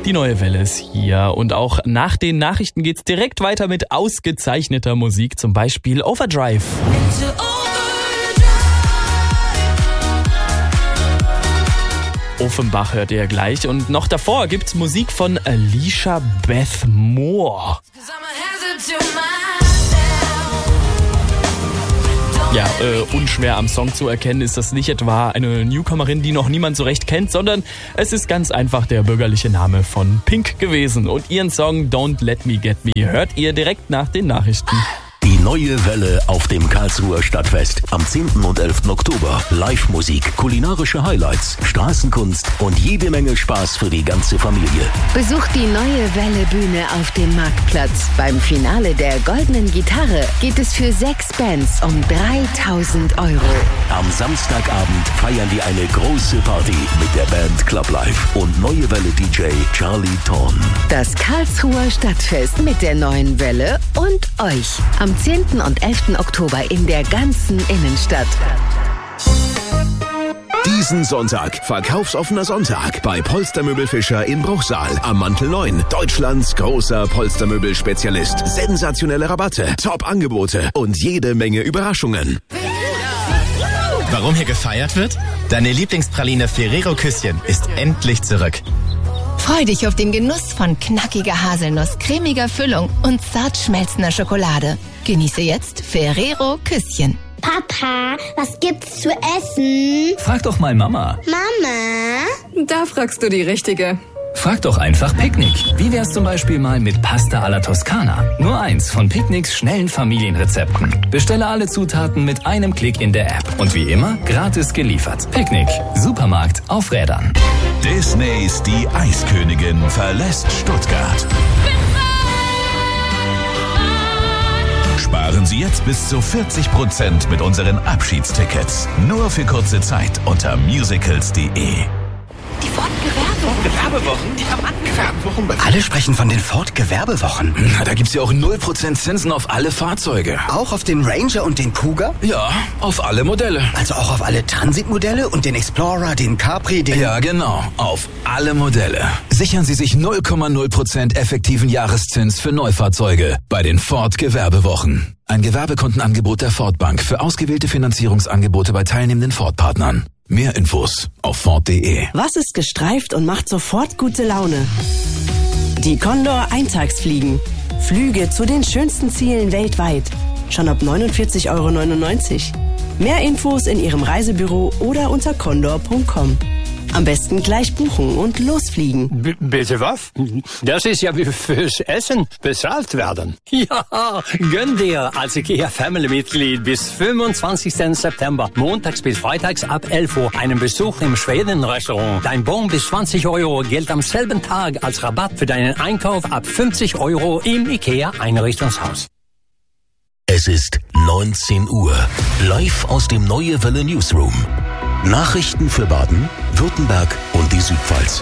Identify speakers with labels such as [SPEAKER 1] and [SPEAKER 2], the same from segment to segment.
[SPEAKER 1] Die neue Welle ist hier und auch nach den Nachrichten geht's direkt weiter mit ausgezeichneter Musik, zum Beispiel Overdrive. Offenbach hört ihr gleich und noch davor gibt's Musik von Alicia Beth Moore. Ja, unschwer am Song zu erkennen ist das nicht etwa eine Newcomerin, die noch niemand so recht kennt, sondern es ist ganz einfach der bürgerliche Name von Pink gewesen. Und ihren Song Don't Let Me Get Me hört ihr direkt nach den Nachrichten.
[SPEAKER 2] Die neue Welle auf dem Karlsruher Stadtfest am 10. und 11. Oktober. Live-Musik, kulinarische Highlights, Straßenkunst und jede Menge Spaß für die ganze Familie.
[SPEAKER 3] Besucht die neue Welle-Bühne auf dem Marktplatz. Beim Finale der Goldenen Gitarre geht es für 6 Bands um 3.000 €.
[SPEAKER 2] Am Samstagabend feiern wir eine große Party mit der Band Club Life und neue Welle-DJ Charlie Thorn.
[SPEAKER 3] Das Karlsruher Stadtfest mit der neuen Welle und euch. Am 10. und 11. Oktober in der ganzen Innenstadt.
[SPEAKER 4] Diesen Sonntag, verkaufsoffener Sonntag bei Polstermöbel Fischer in Bruchsal am Mantel 9. Deutschlands großer Polstermöbel-Spezialist. Sensationelle Rabatte, Top-Angebote und jede Menge Überraschungen.
[SPEAKER 5] Warum hier gefeiert wird? Deine Lieblingspraline Ferrero Küsschen ist endlich zurück.
[SPEAKER 6] Freu dich auf den Genuss von knackiger Haselnuss, cremiger Füllung und zart schmelzender Schokolade. Genieße jetzt Ferrero Küsschen.
[SPEAKER 7] Papa, was gibt's zu essen?
[SPEAKER 8] Frag doch mal Mama.
[SPEAKER 7] Mama?
[SPEAKER 9] Da fragst du die Richtige.
[SPEAKER 8] Frag doch einfach Picknick. Wie wär's zum Beispiel mal mit Pasta alla Toskana? Nur eins von Picknicks schnellen Familienrezepten. Bestelle alle Zutaten mit einem Klick in der App. Und wie immer, gratis geliefert. Picknick. Supermarkt auf Rädern.
[SPEAKER 4] Disneys Die Eiskönigin verlässt Stuttgart. Sparen Sie jetzt bis zu 40% mit unseren Abschiedstickets. Nur für kurze Zeit unter musicals.de.
[SPEAKER 10] Die Ford-Gewerbewochen?
[SPEAKER 11] Gewerbewochen?
[SPEAKER 10] Alle sprechen von den Ford-Gewerbewochen.
[SPEAKER 11] Na, da gibt's ja auch 0% Zinsen auf alle Fahrzeuge.
[SPEAKER 10] Auch auf den Ranger und den Cougar?
[SPEAKER 11] Ja, auf alle Modelle.
[SPEAKER 10] Also auch auf alle Transit-Modelle und den Explorer, den Capri, den...
[SPEAKER 11] Ja, genau, auf alle Modelle. Sichern Sie sich 0,0% effektiven Jahreszins für Neufahrzeuge bei den Ford-Gewerbewochen. Ein Gewerbekontenangebot der Ford Bank für ausgewählte Finanzierungsangebote bei teilnehmenden Ford-Partnern. Mehr Infos auf Ford.de.
[SPEAKER 12] Was ist gestreift und macht sofort gute Laune? Die Condor Eintagsfliegen. Flüge zu den schönsten Zielen weltweit. Schon ab 49,99 €. Mehr Infos in Ihrem Reisebüro oder unter condor.com. Am besten gleich buchen und losfliegen.
[SPEAKER 13] Bitte was? Das ist ja wie fürs Essen bezahlt werden. Ja, gönn dir als IKEA Family-Mitglied bis 25. September, montags bis freitags ab 11 Uhr, einen Besuch im Schweden-Restaurant. Dein Bon bis 20 € gilt am selben Tag als Rabatt für deinen Einkauf ab 50 € im IKEA Einrichtungshaus.
[SPEAKER 2] Es ist 19 Uhr. Live aus dem Neue Welle Newsroom. Nachrichten für Baden, Württemberg und die Südpfalz.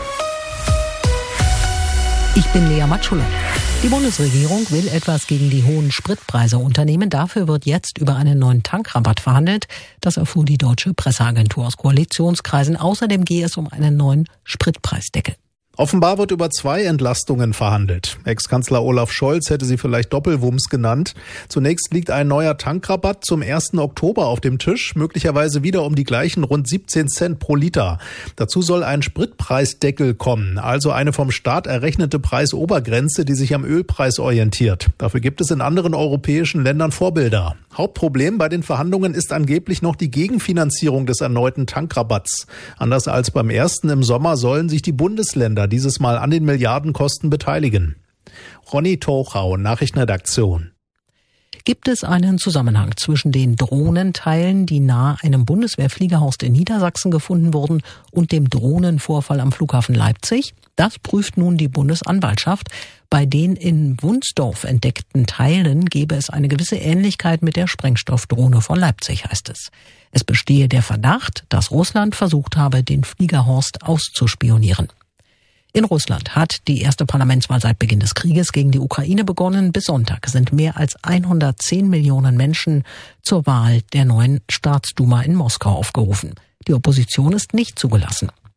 [SPEAKER 14] Ich bin Lea Matschula. Die Bundesregierung will etwas gegen die hohen Spritpreise unternehmen. Dafür wird jetzt über einen neuen Tankrabatt verhandelt. Das erfuhr die deutsche Presseagentur aus Koalitionskreisen. Außerdem gehe es um einen neuen Spritpreisdeckel.
[SPEAKER 15] Offenbar wird über 2 Entlastungen verhandelt. Ex-Kanzler Olaf Scholz hätte sie vielleicht Doppelwumms genannt. Zunächst liegt ein neuer Tankrabatt zum 1. Oktober auf dem Tisch, möglicherweise wieder um die gleichen rund 17 Cent pro Liter. Dazu soll ein Spritpreisdeckel kommen, also eine vom Staat errechnete Preisobergrenze, die sich am Ölpreis orientiert. Dafür gibt es in anderen europäischen Ländern Vorbilder. Hauptproblem bei den Verhandlungen ist angeblich noch die Gegenfinanzierung des erneuten Tankrabatts. Anders als beim ersten im Sommer sollen sich die Bundesländer dieses Mal an den Milliardenkosten beteiligen. Ronny Tochau, Nachrichtenredaktion.
[SPEAKER 14] Gibt es einen Zusammenhang zwischen den Drohnenteilen, die nahe einem Bundeswehrfliegerhorst in Niedersachsen gefunden wurden, und dem Drohnenvorfall am Flughafen Leipzig? Das prüft nun die Bundesanwaltschaft. Bei den in Wunsdorf entdeckten Teilen gebe es eine gewisse Ähnlichkeit mit der Sprengstoffdrohne von Leipzig, heißt es. Es bestehe der Verdacht, dass Russland versucht habe, den Fliegerhorst auszuspionieren. In Russland hat die erste Parlamentswahl seit Beginn des Krieges gegen die Ukraine begonnen. Bis Sonntag sind mehr als 110 Millionen Menschen zur Wahl der neuen Staatsduma in Moskau aufgerufen. Die Opposition ist nicht zugelassen.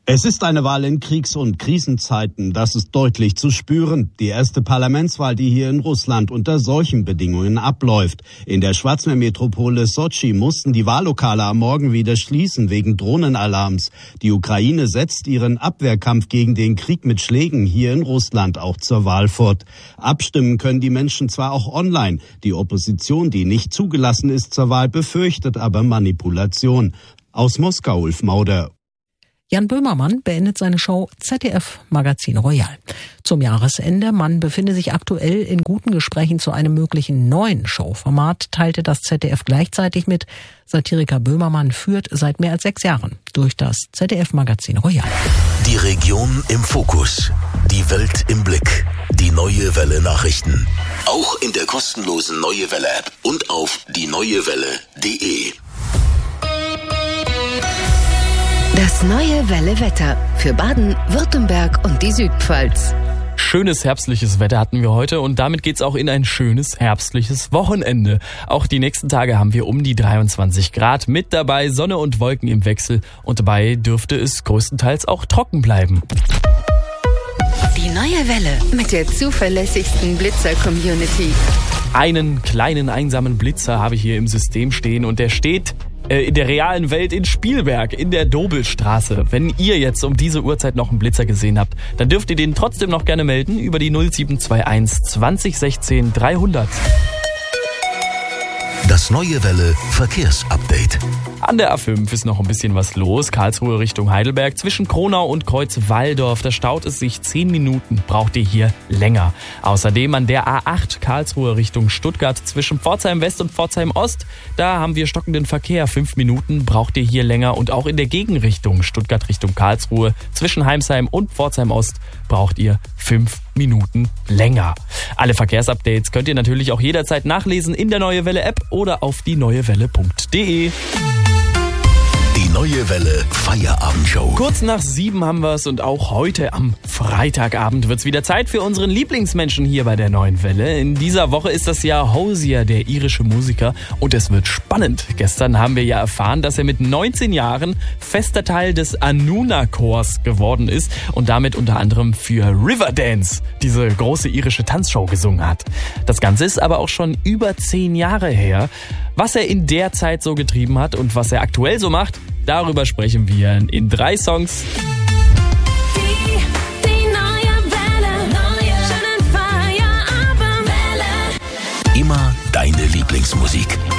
[SPEAKER 9] Es ist eine Wahl in Kriegs- und Krisenzeiten, das ist deutlich zu spüren. Die erste Parlamentswahl, die hier in Russland unter solchen Bedingungen abläuft. In der Schwarzmeermetropole Sotschi mussten die Wahllokale am Morgen wieder schließen wegen Drohnenalarms. Die Ukraine setzt ihren Abwehrkampf gegen den Krieg mit Schlägen hier in Russland auch zur Wahl fort. Abstimmen können die Menschen zwar auch online. Die Opposition, die nicht zugelassen ist zur Wahl, befürchtet aber Manipulation. Aus Moskau, Ulf Mauder.
[SPEAKER 14] Jan Böhmermann beendet seine Show ZDF Magazin Royal. Zum Jahresende, man befinde sich aktuell in guten Gesprächen zu einem möglichen neuen Showformat, teilte das ZDF gleichzeitig mit. Satiriker Böhmermann führt seit mehr als 6 Jahren durch das ZDF Magazin Royal.
[SPEAKER 2] Die Region im Fokus, die Welt im Blick, die Neue Welle Nachrichten. Auch in der kostenlosen Neue Welle App und auf dieneuewelle.de.
[SPEAKER 3] Das Neue Welle Wetter für Baden, Württemberg und die Südpfalz.
[SPEAKER 1] Schönes herbstliches Wetter hatten wir heute und damit geht's auch in ein schönes herbstliches Wochenende. Auch die nächsten Tage haben wir um die 23 Grad, mit dabei Sonne und Wolken im Wechsel und dabei dürfte es größtenteils auch trocken bleiben.
[SPEAKER 3] Die Neue Welle mit der zuverlässigsten Blitzer-Community.
[SPEAKER 1] Einen kleinen einsamen Blitzer habe ich hier im System stehen und der steht in der realen Welt in Spielberg, in der Dobelstraße. Wenn ihr jetzt um diese Uhrzeit noch einen Blitzer gesehen habt, dann dürft ihr den trotzdem noch gerne melden über die 0721 2016 300.
[SPEAKER 2] Das Neue Welle Verkehrsupdate.
[SPEAKER 1] An der A5 ist noch ein bisschen was los. Karlsruhe Richtung Heidelberg. Zwischen Kronau und Kreuzwaldorf. Da staut es sich 10 Minuten. Braucht ihr hier länger. Außerdem an der A8 Karlsruhe Richtung Stuttgart. Zwischen Pforzheim West und Pforzheim Ost. Da haben wir stockenden Verkehr. 5 Minuten braucht ihr hier länger. Und auch in der Gegenrichtung Stuttgart Richtung Karlsruhe. Zwischen Heimsheim und Pforzheim Ost braucht ihr 5 Minuten länger. Alle Verkehrsupdates könnt ihr natürlich auch jederzeit nachlesen in der Neue Welle App oder auf dieneuewelle.de.
[SPEAKER 2] Die Neue Welle Feierabendshow.
[SPEAKER 1] Kurz nach 7 haben wir es und auch heute am Freitagabend wird es wieder Zeit für unseren Lieblingsmenschen hier bei der Neuen Welle. In dieser Woche ist das ja Hozier, der irische Musiker, und es wird spannend. Gestern haben wir ja erfahren, dass er mit 19 Jahren fester Teil des Anuna-Chors geworden ist und damit unter anderem für Riverdance, diese große irische Tanzshow, gesungen hat. Das Ganze ist aber auch schon über 10 Jahre her. Was er in der Zeit so getrieben hat und was er aktuell so macht, darüber sprechen wir in 3 Songs.
[SPEAKER 16] Die neue Welle, schönen Feierabend.
[SPEAKER 2] Immer deine Lieblingsmusik.